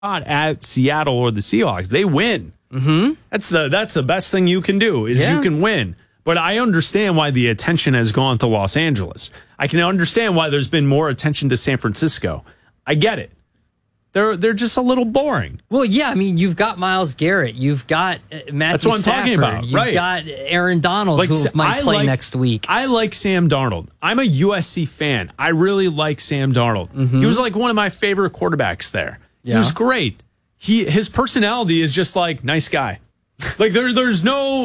not at Seattle or the Seahawks. They win. Mm-hmm. That's the best thing you can do is you can win. But I understand why the attention has gone to Los Angeles. I can understand why there's been more attention to San Francisco. I get it. They're just a little boring. Well, yeah, I mean, you've got Myles Garrett, you've got Matthew That's what I'm Stafford, talking about. You've got Aaron Donald, who might play next week. I like Sam Darnold. I'm a USC fan. I really like Sam Darnold. Mm-hmm. He was like one of my favorite quarterbacks there. Yeah. He was great. His personality is just like nice guy. Like there's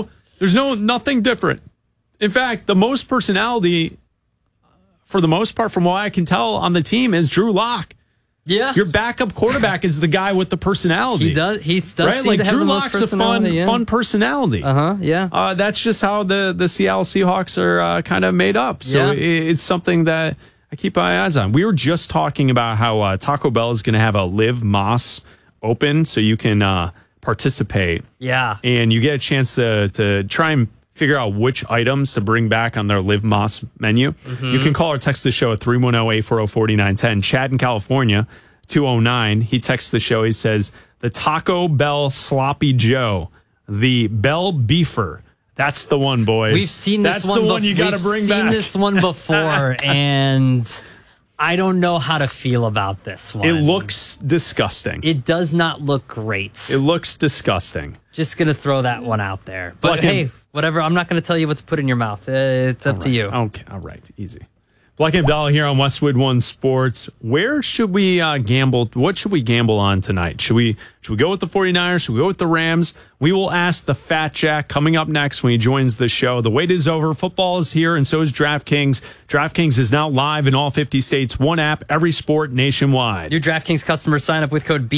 nothing different. In fact, the most personality, for the most part, from what I can tell on the team, is Drew Lock. Yeah, your backup quarterback is the guy with the personality. He does right? seem like to have Drew the most Lock's a fun personality. Yeah. That's just how the Seattle Seahawks are kind of made up. So it's something that I keep my eyes on. We were just talking about how Taco Bell is going to have a Live Moss open, so you can participate. Yeah, and you get a chance to try and figure out which items to bring back on their Live Moss menu. Mm-hmm. You can call or text the show at 310-840-4910. Chad in California, 209. He texts the show. He says, the Taco Bell Sloppy Joe, the Bell Beefer. That's the one, boys. We've seen this That's the one you got to bring back. We've seen this one before, and I don't know how to feel about this one. It looks disgusting. It does not look great. It looks disgusting. Just going to throw that one out there. But hey, whatever. I'm not going to tell you what to put in your mouth. It's up to you. Okay. All right. Easy. Black and Bell here on Westwood One Sports. Where should we gamble? What should we gamble on tonight? Should we go with the 49ers? Should we go with the Rams? We will ask the Fat Jack coming up next when he joins the show. The wait is over. Football is here, and so is DraftKings. DraftKings is now live in all 50 states. One app, every sport nationwide. New DraftKings customers sign up with code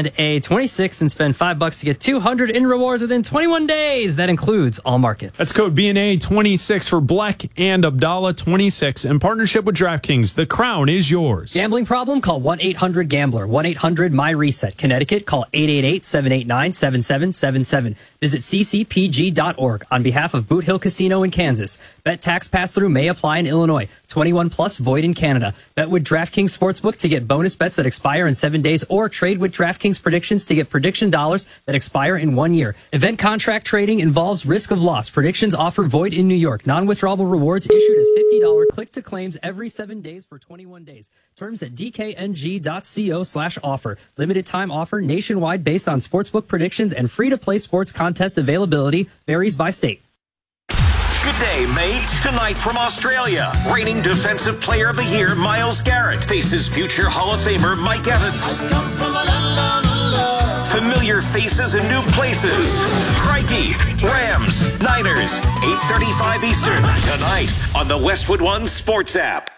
BNA26 and spend $5 to get $200 in rewards within 21 days. That includes all markets. That's code BNA26 for Black and Abdallah 26 in partnership with DraftKings. The crown is yours. Gambling problem? Call 1-800-GAMBLER. 1-800-MY-RESET. Connecticut, call 888-789-7777. Visit ccpg.org on behalf of Boot Hill Casino in Kansas. Bet tax pass-through may apply in Illinois. 21 plus void in Canada. Bet with DraftKings Sportsbook to get bonus bets that expire in 7 days, or trade with DraftKings Predictions to get prediction dollars that expire in 1 year. Event contract trading involves risk of loss. Predictions offer void in New York. Non-withdrawable rewards issued as $50 click-to-claims every 7 days for 21 days. Terms at dkng.co/offer. Limited time offer nationwide based on sportsbook predictions, and free-to-play sports contest availability varies by state. Good day, mate. Tonight from Australia, reigning Defensive Player of the Year Myles Garrett faces future Hall of Famer Mike Evans. Familiar faces and new places. Crikey, Rams, Niners, 8:35 Eastern. Tonight on the Westwood One Sports app.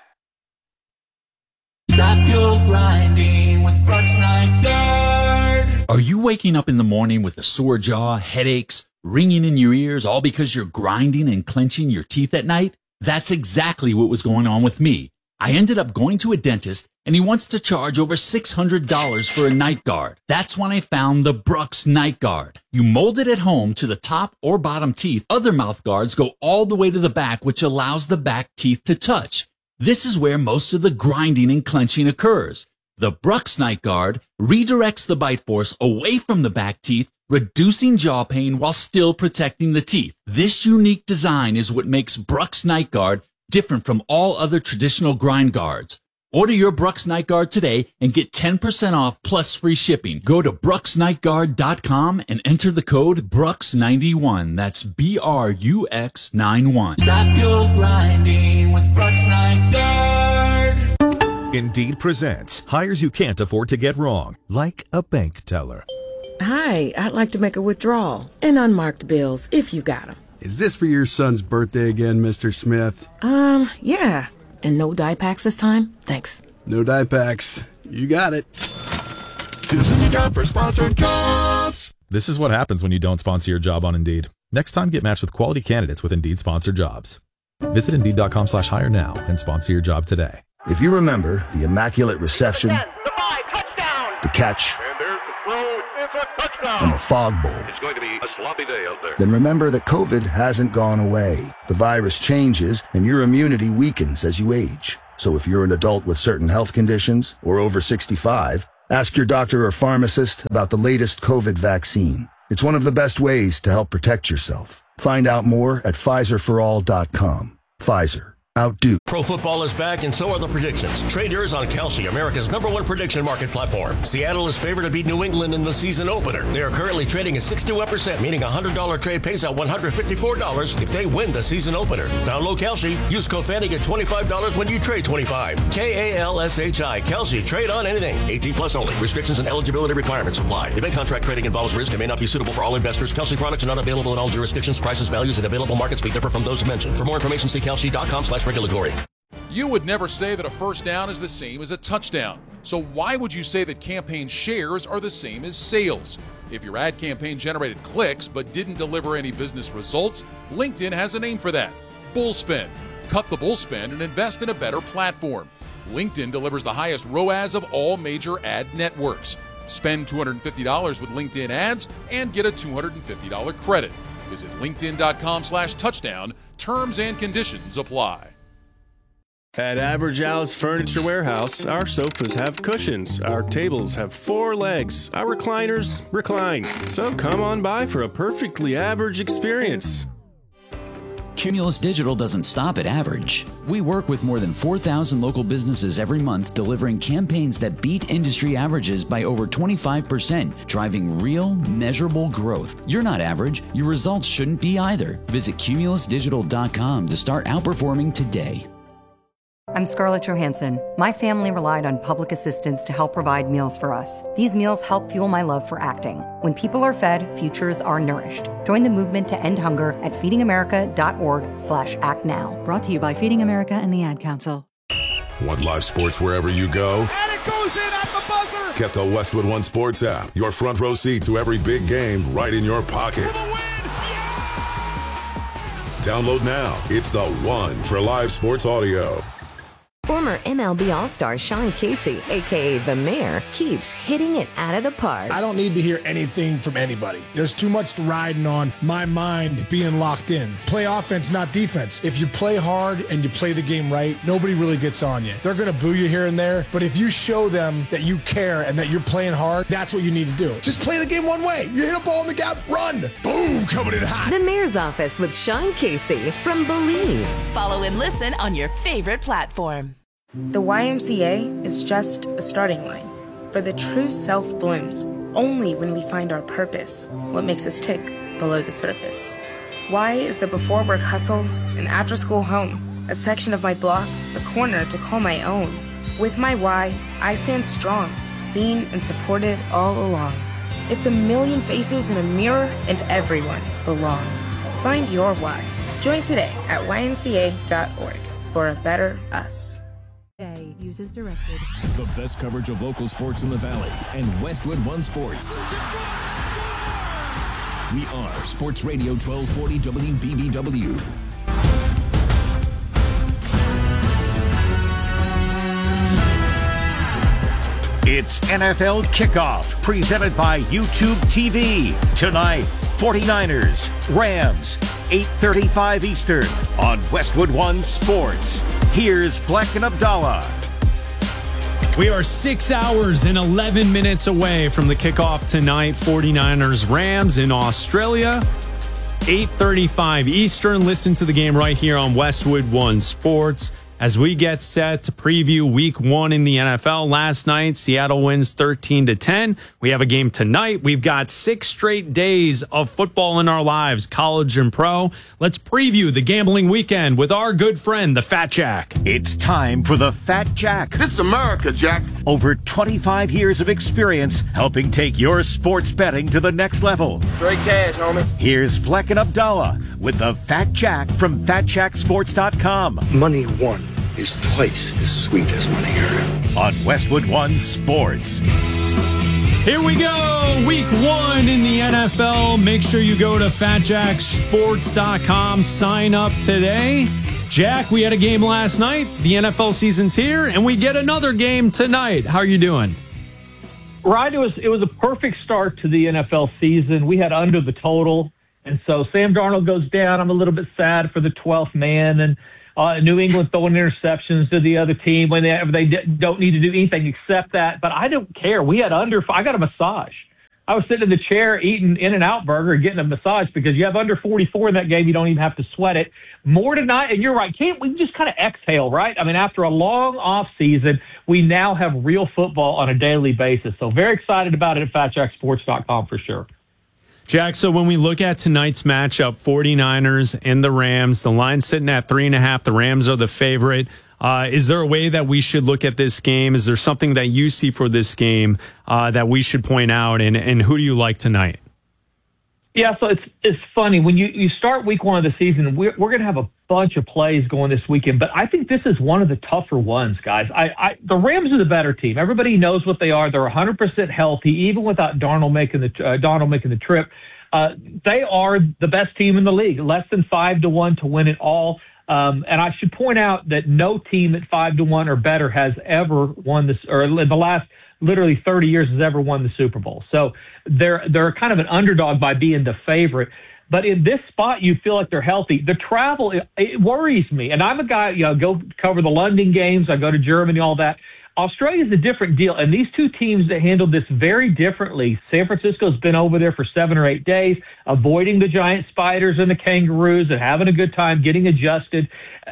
Stop your grinding with Brooks Night Guard. Are you waking up in the morning with a sore jaw, headaches, ringing in your ears, all because you're grinding and clenching your teeth at night? That's exactly what was going on with me. I ended up going to a dentist, and he wants to charge over $600 for a night guard. That's when I found the Brooks Night Guard. You mold it at home to the top or bottom teeth. Other mouth guards go all the way to the back, which allows the back teeth to touch. This is where most of the grinding and clenching occurs. The Brooks Night Guard redirects the bite force away from the back teeth, reducing jaw pain while still protecting the teeth. This unique design is what makes Brooks Night Guard different from all other traditional grind guards. Order your Brooks Night Guard today and get 10% off plus free shipping. Go to brooksnightguard.com and enter the code BROOKS91. That's BRUX91. Stop your grinding with Brooks Night Guard. Indeed presents hires you can't afford to get wrong, like a bank teller. Hi, I'd like to make a withdrawal. And unmarked bills, if you got them. Is this for your son's birthday again, Mr. Smith? Yeah. And no dye packs this time? Thanks. No dye packs. You got it. This is a job for Sponsored Jobs. This is what happens when you don't sponsor your job on Indeed. Next time, get matched with quality candidates with Indeed Sponsored Jobs. Visit Indeed.com/hire now and sponsor your job today. If you remember the Immaculate Reception, 10, the 5, touchdown. The catch, and there's the throw, it's a touchdown. And the Fog Bowl, it's going to be a sloppy day out there. Then remember that COVID hasn't gone away. The virus changes and your immunity weakens as you age. So if you're an adult with certain health conditions or over 65, Ask your doctor or pharmacist about the latest COVID vaccine. It's one of the best ways to help protect yourself. Find out more at PfizerForAll.com. Pfizer. Outdo. Pro football is back, and so are the predictions. Traders on Kalshi, America's #1 prediction market platform. Seattle is favored to beat New England in the season opener. They are currently trading at 61%, meaning a $100 trade pays out $154 if they win the season opener. Download Kalshi. Use code FANTY, get $25 when you trade 25. KALSHI. Kalshi. Trade on anything. 18 plus only. Restrictions and eligibility requirements apply. Event contract trading involves risk and may not be suitable for all investors. Kalshi products are not available in all jurisdictions. Prices, values, and available markets may differ from those mentioned. For more information, see kalshi.com/regulatory. You would never say that a first down is the same as a touchdown. So why would you say that campaign shares are the same as sales? If your ad campaign generated clicks but didn't deliver any business results, LinkedIn has a name for that: Bullspend. Cut the bullspend and invest in a better platform. LinkedIn delivers the highest ROAS of all major ad networks. Spend $250 with LinkedIn ads and get a $250 credit. Visit linkedin.com/touchdown. Terms and conditions apply. At Average Al's Furniture Warehouse, our sofas have cushions, our tables have 4 legs, our recliners recline. So come on by for a perfectly average experience. Cumulus Digital doesn't stop at average. We work with more than 4,000 local businesses every month, delivering campaigns that beat industry averages by over 25%, driving real, measurable growth. You're not average. Your results shouldn't be either. Visit cumulusdigital.com to start outperforming today. I'm Scarlett Johansson. My family relied on public assistance to help provide meals for us. These meals help fuel my love for acting. When people are fed, futures are nourished. Join the movement to end hunger at feedingamerica.org/actnow. Brought to you by Feeding America and the Ad Council. Want live sports wherever you go? And it goes in at the buzzer! Get the Westwood One Sports app. Your front row seat to every big game right in your pocket. Download now. It's the one for live sports audio. Former MLB All-Star Sean Casey, a.k.a. The Mayor, keeps hitting it out of the park. I don't need to hear anything from anybody. There's too much riding on my mind being locked in. Play offense, not defense. If you play hard and you play the game right, nobody really gets on you. They're going to boo you here and there, but if you show them that you care and that you're playing hard, that's what you need to do. Just play the game one way. You hit a ball in the gap, run. Boom, coming in hot. The Mayor's Office with Sean Casey from Believe. Follow and listen on your favorite platform. The YMCA is just a starting line, for the true self blooms only when we find our purpose, what makes us tick below the surface. Y is the before work hustle, an after school home, a section of my block, a corner to call my own. With my Y, I stand strong, seen and supported all along. It's a million faces in a mirror, and everyone belongs. Find your Y. Join today at ymca.org for a better us. Uses directed. The best coverage of local sports in the Valley and Westwood One Sports. We are Sports Radio 1240 WBBW. It's NFL Kickoff, presented by YouTube TV. Tonight, 49ers, Rams, 8:35 Eastern on Westwood One Sports. Here's Black and Abdallah. We are 6 hours and 11 minutes away from the kickoff tonight. 49ers, Rams in Australia, 8:35 Eastern. Listen to the game right here on Westwood One Sports as we get set to preview week 1 in the NFL. Last night, Seattle wins 13-10. We have a game tonight. We've got 6 straight days of football in our lives, college and pro. Let's preview the gambling weekend with our good friend, the Fat Jack. It's time for the Fat Jack. This is America, Jack. Over 25 years of experience helping take your sports betting to the next level. Straight cash, homie. Here's Black and Abdallah with the Fat Jack from FatJackSports.com. Money won is twice as sweet as money earned. On Westwood One Sports. Here we go. Week 1 in the NFL. Make sure you go to FatJackSports.com. Sign up today. Jack, we had a game last night. The NFL season's here, and we get another game tonight. How are you doing? Right. It was a perfect start to the NFL season. We had under the total. And so Sam Darnold goes down. I'm a little bit sad for the 12th man. And New England throwing interceptions to the other team when they don't need to do anything except that. But I don't care. We had I got a massage. I was sitting in the chair eating In-N-Out burger and getting a massage because you have under 44 in that game. You don't even have to sweat it. More tonight, and you're right. Can't we just kind of exhale, right? I mean, after a long off season, we now have real football on a daily basis. So very excited about it at FatJackSports.com for sure. Jack, so when we look at tonight's matchup, 49ers and the Rams, the line's sitting at 3.5. The Rams are the favorite. Is there a way that we should look at this game? Is there something that you see for this game that we should point out? And who do you like tonight? Yeah, so it's funny. When you start week one of the season, we're going to have a bunch of plays going this weekend, but I think this is one of the tougher ones, guys. The Rams are the better team. Everybody knows what they are. They're 100% healthy, even without Darnold making the trip. They are the best team in the league, less than 5-1 to win it all. And I should point out that no team at 5-1 or better has ever won this, or in the last literally 30 years has ever won the Super Bowl. So they're kind of an underdog by being the favorite. But in this spot, you feel like they're healthy. The travel, it worries me. And I'm a guy, go cover the London games. I go to Germany, all that. Australia's a different deal. And these two teams that handled this very differently. San Francisco's been over there for 7 or 8 days, avoiding the giant spiders and the kangaroos and having a good time, getting adjusted.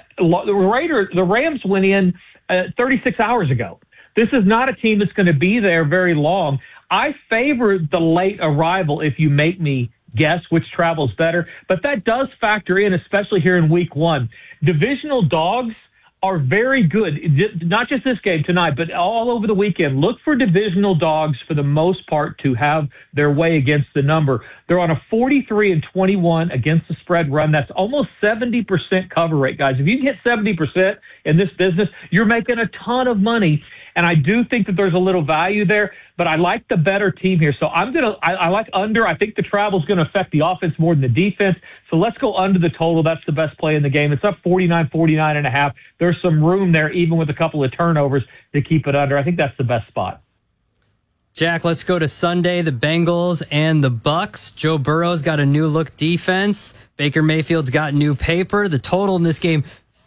The Rams went in 36 hours ago. This is not a team that's going to be there very long. I favor the late arrival if you make me guess which travel's better, but that does factor in, especially here in week one. Divisional dogs are very good, not just this game tonight, but all over the weekend. Look for divisional dogs for the most part to have their way against the number. They're on a 43-21 against the spread run. That's almost 70% cover rate, guys. If you can hit 70% in this business, you're making a ton of money. And I do think that there's a little value there, but I like the better team here. So I like under. I think the travel is going to affect the offense more than the defense. So let's go under the total. That's the best play in the game. It's up 49.5. There's some room there, even with a couple of turnovers, to keep it under. I think that's the best spot. Jack, let's go to Sunday, the Bengals and the Bucks. Joe Burrow's got a new look defense. Baker Mayfield's got new paper. The total in this game,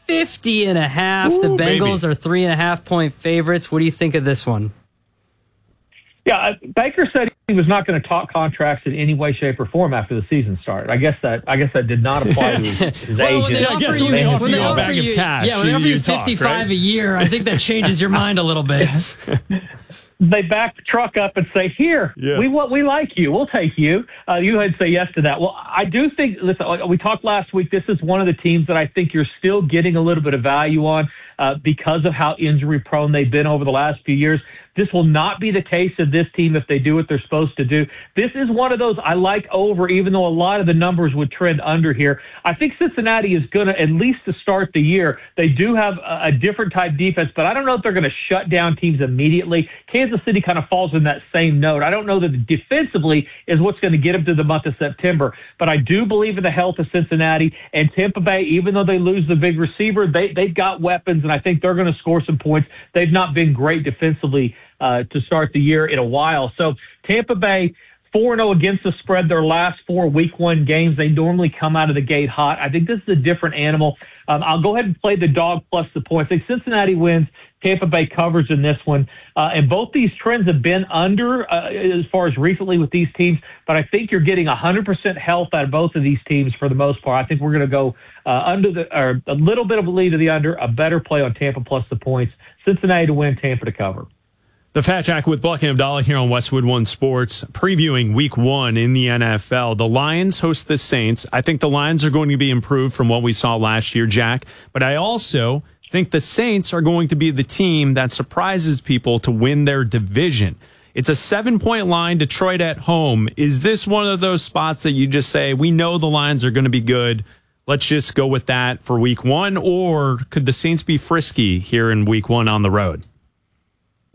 50.5. The Bengals are 3.5-point favorites. What do you think of this one? Yeah, Baker said he was not going to talk contracts in any way, shape, or form after the season started. I guess that did not apply to his agent. When they offer you 55 right? a year, I think that changes your mind a little bit. They back the truck up and say, "Here, we like you. We'll take you." You had to say yes to that. Well, I do think. Listen, we talked last week. This is one of the teams that I think you're still getting a little bit of value on because of how injury prone they've been over the last few years. This will not be the case of this team if they do what they're supposed to do. This is one of those I like over, even though a lot of the numbers would trend under here. I think Cincinnati is going to, at least to start the year, they do have a different type defense, but I don't know if they're going to shut down teams immediately. Kansas City kind of falls in that same note. I don't know that defensively is what's going to get them to the month of September, but I do believe in the health of Cincinnati and Tampa Bay. Even though they lose the big receiver, they've got weapons, and I think they're going to score some points. They've not been great defensively to start the year in a while. So Tampa Bay, 4-0 against the spread their last 4 week one games. They normally come out of the gate hot. I think this is a different animal. I'll go ahead and play the dog plus the points. I think Cincinnati wins. Tampa Bay covers in this one. And both these trends have been under as far as recently with these teams, but I think you're getting 100% health out of both of these teams for the most part. I think we're going to go or a little bit of a lead to the under, a better play on Tampa plus the points. Cincinnati to win, Tampa to cover. The Fat Jack with Buck and Abdallah here on Westwood One Sports, previewing week 1 in the NFL. The Lions host the Saints. I think the Lions are going to be improved from what we saw last year, Jack. But I also think the Saints are going to be the team that surprises people to win their division. It's a 7-point line, Detroit at home. Is this one of those spots that you just say, we know the Lions are going to be good, let's just go with that for week 1? Or could the Saints be frisky here in week 1 on the road?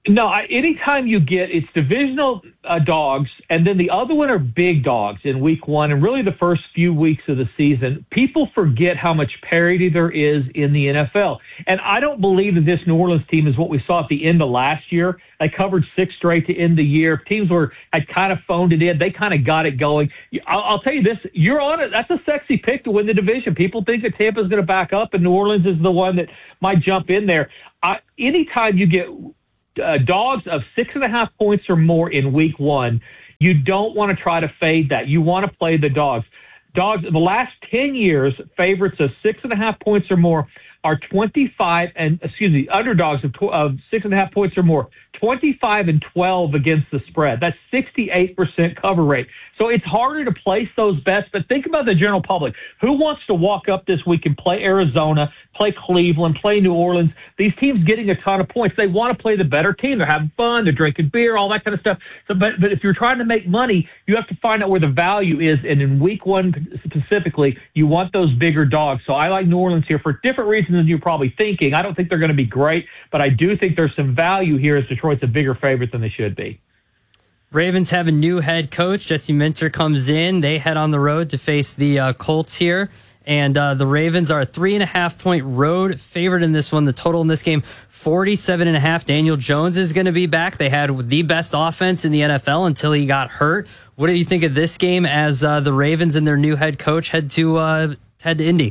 No, anytime you get, it's divisional dogs, and then the other one are big dogs in week one, and really the first few weeks of the season, people forget how much parity there is in the NFL. And I don't believe that this New Orleans team is what we saw at the end of last year. They covered 6 straight to end the year. Teams had kind of phoned it in. They kind of got it going. I'll tell you this, you're on it. That's a sexy pick to win the division. People think that Tampa's going to back up, and New Orleans is the one that might jump in there. Anytime you get dogs of 6.5 points or more in week one, you don't want to try to fade that. You want to play the dogs. Dogs, the last 10 years, favorites of 6.5 points or more are underdogs of 6.5 points or more, 25-12 against the spread. That's 68% cover rate. So it's harder to place those bets, but think about the general public. Who wants to walk up this week and play Arizona, play Cleveland, play New Orleans? These teams getting a ton of points. They want to play the better team. They're having fun. They're drinking beer, all that kind of stuff. So, but if you're trying to make money, you have to find out where the value is. And in week one specifically, you want those bigger dogs. So I like New Orleans here for different reasons than you're probably thinking. I don't think they're going to be great, but I do think there's some value here as Detroit's a bigger favorite than they should be. Ravens have a new head coach. Jesse Minter comes in. They head on the road to face the Colts here. And the Ravens are a 3.5-point road favorite in this one. The total in this game, 47.5. Daniel Jones is going to be back. They had the best offense in the NFL until he got hurt. What do you think of this game as the Ravens and their new head coach head to Indy?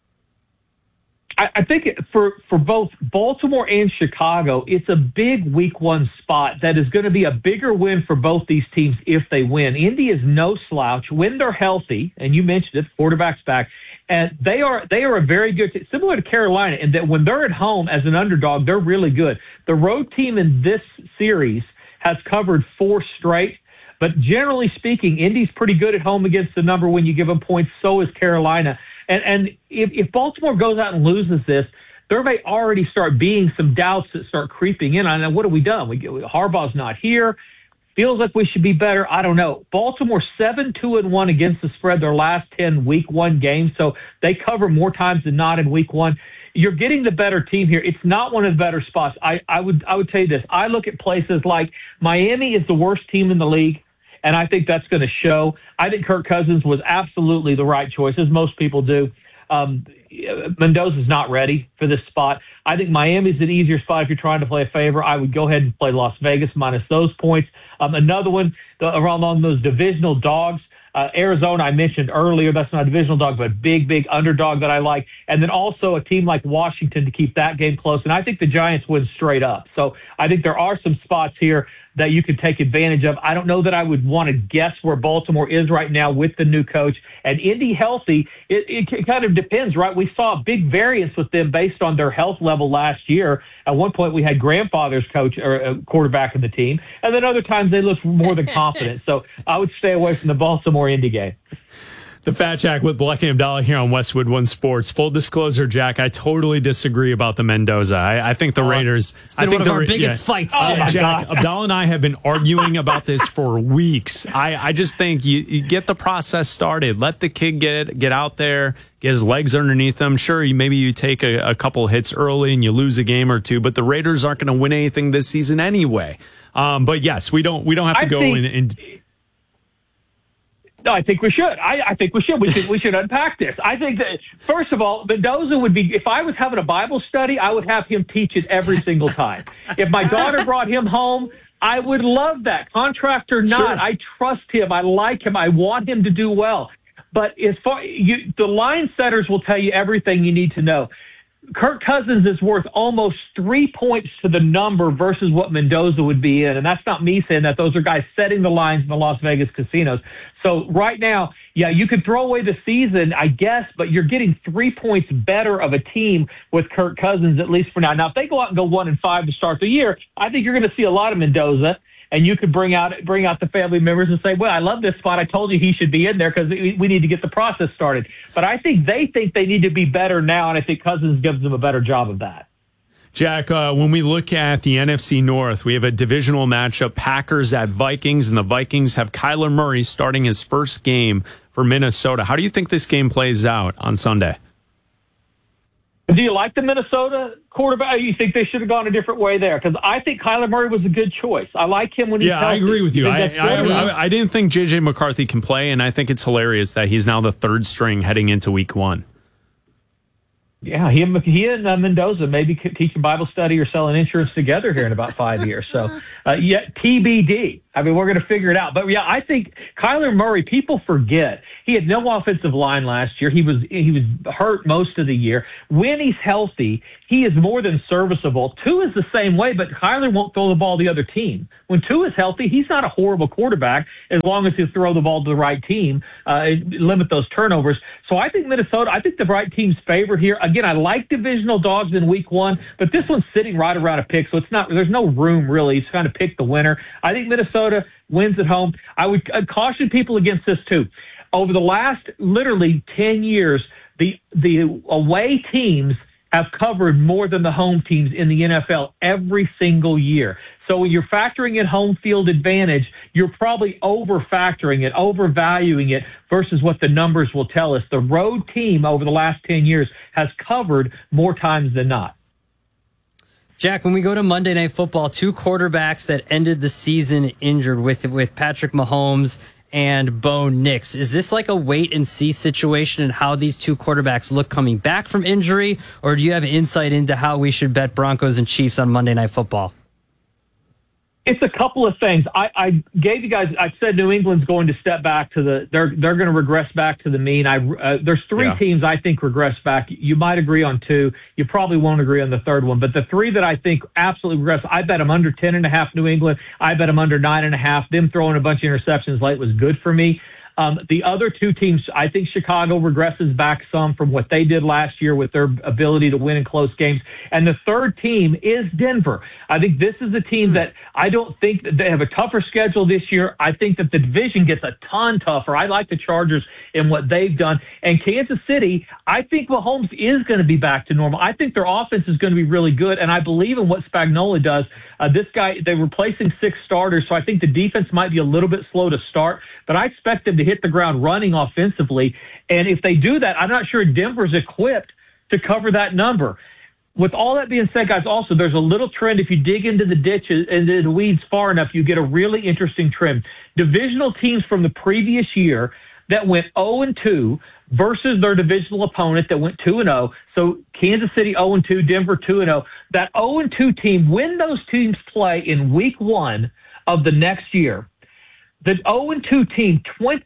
I think for both Baltimore and Chicago, it's a big week one spot that is going to be a bigger win for both these teams if they win. Indy is no slouch when they're healthy, and you mentioned it, quarterback's back, and they are a very good team, similar to Carolina, in that when they're at home as an underdog, they're really good. The road team in this series has covered 4 straight. But generally speaking, Indy's pretty good at home against the number when you give them points. So is Carolina. And if Baltimore goes out and loses this, there may already start being some doubts that start creeping in. And what have we done? Harbaugh's not here. Feels like we should be better. I don't know. Baltimore 7-2-1 against the spread their last 10 week one games. So they cover more times than not in week one. You're getting the better team here. It's not one of the better spots. I would tell you this. I look at places like Miami is the worst team in the league. And I think that's going to show. I think Kirk Cousins was absolutely the right choice, as most people do. Mendoza's not ready for this spot. I think Miami's an easier spot if you're trying to play a favor. I would go ahead and play Las Vegas minus those points. Another one around those divisional dogs. Arizona, I mentioned earlier, that's not a divisional dog, but a big underdog that I like. And then also a team like Washington to keep that game close. And I think the Giants win straight up. So I think there are some spots here that you can take advantage of. I don't know that I would want to guess where Baltimore is right now with the new coach. And Indy healthy, it kind of depends, right? We saw a big variance with them based on their health level last year. At one point, we had grandfather's coach or quarterback in the team. And then other times they looked more than confident. So I would stay away from the Baltimore-Indy game. The Fat Jack with Black and Abdallah here on Westwood One Sports. Full disclosure, Jack, I totally disagree about the Mendoza. I think the Raiders. It's been one of our biggest fights, Jack. Jack, Abdallah and I have been arguing about this for weeks. I just think you get the process started. Let the kid get out there, get his legs underneath him. Sure, maybe you take a couple hits early and you lose a game or two, but the Raiders aren't going to win anything this season anyway. But yes, we don't have to go in. No, I think we should. I think we should. We should unpack this. I think that, first of all, Mendoza would be, if I was having a Bible study, I would have him teach it every single time. If my daughter brought him home, I would love that. Contract or not, sure. I trust him. I like him. I want him to do well. But as far the line setters will tell you everything you need to know. Kirk Cousins is worth almost 3 points to the number versus what Mendoza would be in. And that's not me saying that. Those are guys setting the lines in the Las Vegas casinos. So right now, yeah, you could throw away the season, I guess, but you're getting 3 points better of a team with Kirk Cousins, at least for now. Now, if they go out and go 1-5 to start the year, I think you're going to see a lot of Mendoza. And you could bring out the family members and say, well, I love this spot. I told you he should be in there because we need to get the process started. But I think they need to be better now, and I think Cousins gives them a better job of that. Jack, when we look at the NFC North, we have a divisional matchup, Packers at Vikings, and the Vikings have Kyler Murray starting his first game for Minnesota. How do you think this game plays out on Sunday? Do you like the Minnesota quarterback, you think they should have gone a different way there? Because I think Kyler Murray was a good choice. I like him when he's healthy. I agree with you. I didn't think J.J. McCarthy can play, and I think it's hilarious that he's now the third string heading into week 1. Yeah, he and Mendoza maybe could teach a Bible study or selling insurance together here in about 5 years. So, TBD. I mean, we're going to figure it out. But, yeah, I think Kyler Murray, people forget, he had no offensive line last year. He was hurt most of the year. When he's healthy, he is more than serviceable. Tua is the same way, but Kyler won't throw the ball to the other team. When Tua is healthy, he's not a horrible quarterback as long as he'll throw the ball to the right team, limit those turnovers. So I think Minnesota, I think the right team's favored here. Again, I like divisional dogs in week 1, but this one's sitting right around a pick, so there's no room really. It's kind of pick the winner. I think Minnesota wins at home. I would caution people against this too. Over the last literally 10 years, the away teams have covered more than the home teams in the NFL every single year. So when you're factoring in home field advantage, you're probably over-factoring it, overvaluing it versus what the numbers will tell us. The road team over the last 10 years has covered more times than not. Jack, when we go to Monday Night Football, 2 quarterbacks that ended the season injured with Patrick Mahomes and Bo Nix. Is this like a wait-and-see situation in how these 2 quarterbacks look coming back from injury, or do you have insight into how we should bet Broncos and Chiefs on Monday Night Football? It's a couple of things. I gave you guys. I said New England's going to step back to they're going to regress back to the mean. There's 3 teams I think regress back. You might agree on 2. You probably won't agree on the third one. But the 3 that I think absolutely regress, I bet them under 10.5 New England. I bet them under 9.5. Them throwing a bunch of interceptions late was good for me. The other 2 teams, I think Chicago regresses back some from what they did last year with their ability to win in close games. And the third team is Denver. I think this is a team that I don't think that they have a tougher schedule this year. I think that the division gets a ton tougher. I like the Chargers in what they've done. And Kansas City, I think Mahomes is going to be back to normal. I think their offense is going to be really good. And I believe in what Spagnuolo does. This guy, they're replacing 6 starters, so I think the defense might be a little bit slow to start, but I expect them to hit the ground running offensively. And if they do that, I'm not sure Denver's equipped to cover that number. With all that being said, guys, also there's a little trend. If you dig into the ditches and the weeds far enough, you get a really interesting trend. Divisional teams from the previous year that went 0-2 versus their divisional opponent that went 2-0. So Kansas City 0-2, Denver 2-0. That 0-2 team, when those teams play in week 1 of the next year, the 0-2 team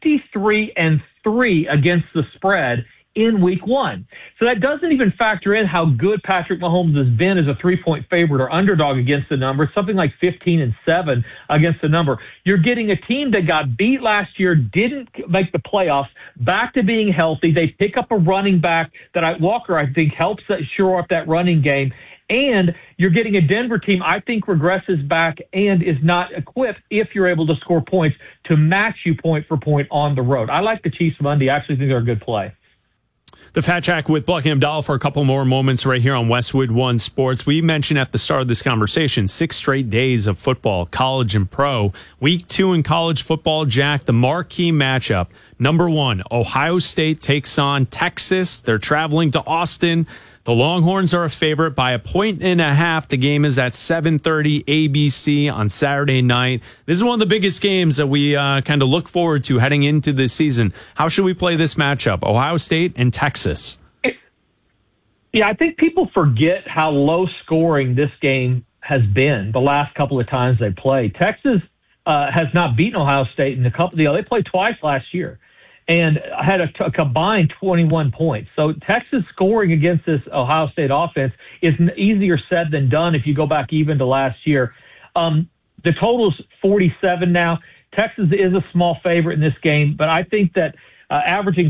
23-3 against the spread in week 1. So that doesn't even factor in how good Patrick Mahomes has been as a 3-point favorite or underdog against the number. It's something like 15-7 against the number. You're getting a team that got beat last year, didn't make the playoffs, back to being healthy. They pick up a running back that Walker, I think, helps shore up that running game. And you're getting a Denver team, I think, regresses back and is not equipped, if you're able to score points, to match you point for point on the road. I like the Chiefs Monday. I actually think they're a good play. The Fat Jack with Buckingham Dollar for a couple more moments right here on Westwood One Sports. We mentioned at the start of this conversation, 6 straight days of football, college and pro. Week 2 in college football, Jack, the marquee matchup. Number 1, Ohio State takes on Texas. They're traveling to Austin. The Longhorns are a favorite by 1.5. The game is at 7:30 ABC on Saturday night. This is one of the biggest games that we kind of look forward to heading into this season. How should we play this matchup, Ohio State and Texas? Yeah, I think people forget how low scoring this game has been the last couple of times they played. Texas has not beaten Ohio State in a couple. They played twice last year and had a combined 21 points. So Texas scoring against this Ohio State offense is easier said than done if you go back even to last year. The total's 47 now. Texas is a small favorite in this game, but I think that averaging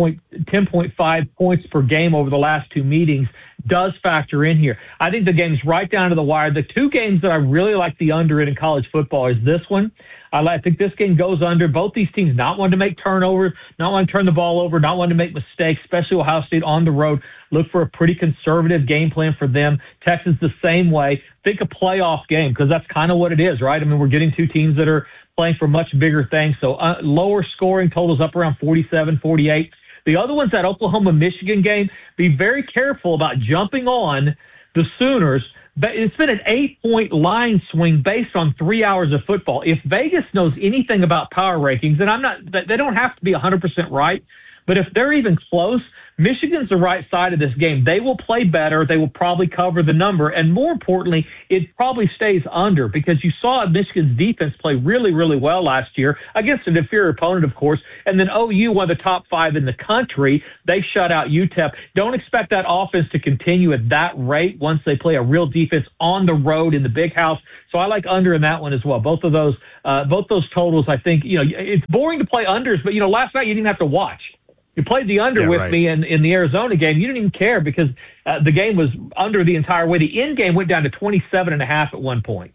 10.5 points per game over the last 2 meetings does factor in here. I think the game's right down to the wire. The 2 games that I really like the under in college football is this one. I think this game goes under. Both these teams not wanting to make turnovers, not wanting to turn the ball over, not wanting to make mistakes, especially Ohio State on the road. Look for a pretty conservative game plan for them. Texas the same way. Think a playoff game because that's kind of what it is, right? I mean, we're getting 2 teams that are playing for much bigger things. So lower scoring totals up around 47, 48. The other one's that Oklahoma-Michigan game. Be very careful about jumping on the Sooners, but it's been an 8-point line swing based on 3 hours of football. If Vegas knows anything about power rankings, and they don't have to be 100% right, but if they're even close, Michigan's the right side of this game. They will play better. They will probably cover the number. And more importantly, it probably stays under because you saw Michigan's defense play really, really well last year against an inferior opponent, of course. And then OU, one of the top 5 in the country, they shut out UTEP. Don't expect that offense to continue at that rate once they play a real defense on the road in the Big House. So I like under in that one as well. Both those totals, I think, it's boring to play unders, but, last night you didn't have to watch. You played the under with me in the Arizona game. You didn't even care because the game was under the entire way. The end game went down to 27.5 at one point.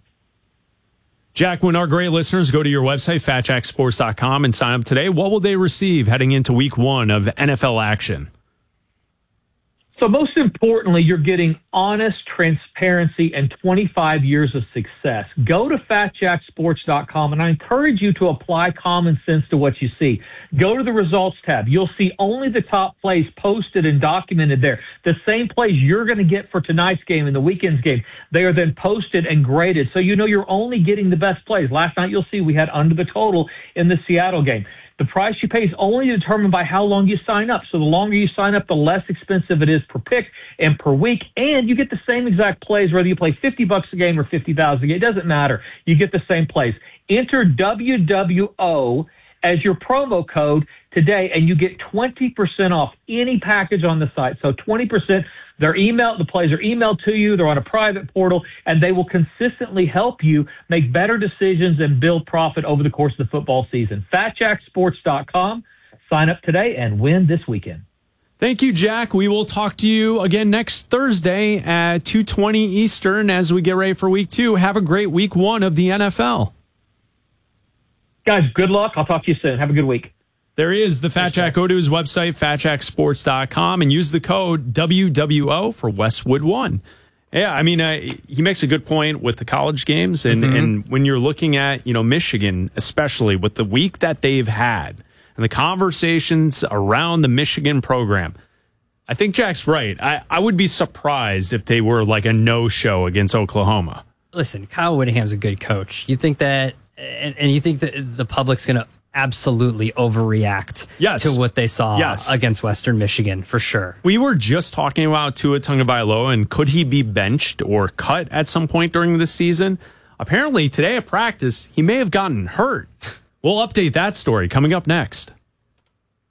Jack, when our great listeners go to your website, fatjacksports.com, and sign up today, what will they receive heading into week 1 of NFL action? So most importantly, you're getting honest transparency and 25 years of success. Go to fatjacksports.com, and I encourage you to apply common sense to what you see. Go to the results tab. You'll see only the top plays posted and documented there. The same plays you're going to get for tonight's game and the weekend's game, they are then posted and graded. So you're only getting the best plays. Last night, you'll see we had under the total in the Seattle game. The price you pay is only determined by how long you sign up. So the longer you sign up, the less expensive it is per pick and per week. And you get the same exact plays, whether you play $50 a game or $50,000 a game. It doesn't matter. You get the same plays. Enter WWO as your promo code today, and you get 20% off any package on the site. So 20%. The plays are emailed to you. They're on a private portal, and they will consistently help you make better decisions and build profit over the course of the football season. FatJackSports.com. Sign up today and win this weekend. Thank you, Jack. We will talk to you again next Thursday at 2:20 Eastern as we get ready for week 2. Have a great week 1 of the NFL. Guys, good luck. I'll talk to you soon. Have a good week. There is the Fat Jack. Go to his website, fatjacksports.com, and use the code WWO for Westwood One. Yeah, I mean, he makes a good point with the college games, and when you're looking at, Michigan, especially with the week that they've had and the conversations around the Michigan program, I think Jack's right. I would be surprised if they were like a no-show against Oklahoma. Listen, Kyle Whittingham's a good coach. You think that, and you think that the public's going to absolutely overreact to what they saw against Western Michigan, for sure. We were just talking about Tua Tagovailoa, and could he be benched or cut at some point during this season? Apparently, today at practice, he may have gotten hurt. We'll update that story coming up next.